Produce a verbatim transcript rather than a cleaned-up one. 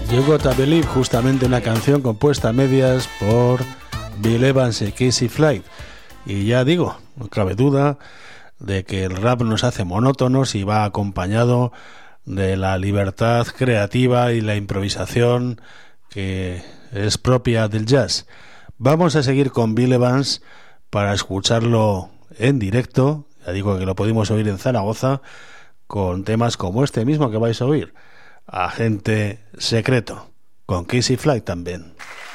You Gotta Believe, justamente una canción compuesta a medias por Bill Evans y Casey Flight. Y ya digo, no cabe duda de que el rap nos hace monótonos y va acompañado de la libertad creativa y la improvisación que es propia del jazz. Vamos a seguir con Bill Evans para escucharlo en directo. Ya digo que lo pudimos oír en Zaragoza con temas como este mismo que vais a oír, Agente Secreto, con Casey Flight también.